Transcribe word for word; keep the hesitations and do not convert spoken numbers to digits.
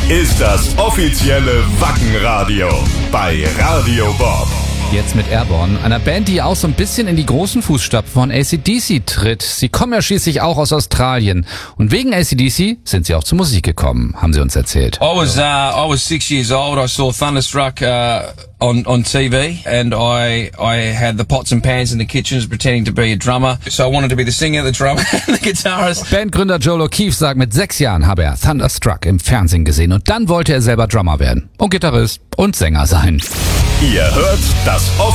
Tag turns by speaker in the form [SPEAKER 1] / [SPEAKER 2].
[SPEAKER 1] ist das offizielle Wackenradio bei Radio Bob.
[SPEAKER 2] Jetzt mit Airborne, einer Band, die auch so ein bisschen in die großen Fußstapfen von A C D C tritt. Sie kommen ja schließlich auch aus Australien. Und wegen A C D C sind sie auch zur Musik gekommen, haben sie uns erzählt.
[SPEAKER 3] I was uh, I was six years old. I saw Thunderstruck uh, on on T V, and I I had the pots and pans in the kitchens pretending to be a drummer. So I wanted to be the singer, the drummer, and the guitarist.
[SPEAKER 2] Bandgründer Joel O'Keefe sagt, mit sechs Jahren habe er Thunderstruck im Fernsehen gesehen und dann wollte er selber Drummer werden und Gitarrist und Sänger sein.
[SPEAKER 1] Ihr hört das